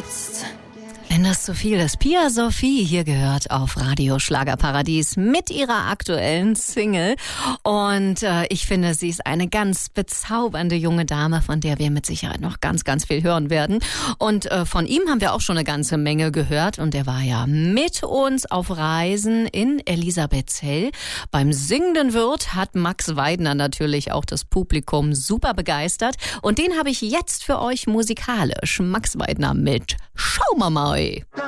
jetzt. Wenn das zu viel ist, Pia Sophie hier gehört auf Radio Schlagerparadies mit ihrer aktuellen Single. Und ich finde, sie ist eine ganz bezaubernde junge Dame, von der wir mit Sicherheit noch ganz, ganz viel hören werden. Und von ihm haben wir auch schon eine ganze Menge gehört. Und er war ja mit uns auf Reisen in Elisabethzell. Beim Singenden Wirt hat Max Weidner natürlich auch das Publikum super begeistert. Und den habe ich jetzt für euch musikalisch. Max Weidner mit Schau mal.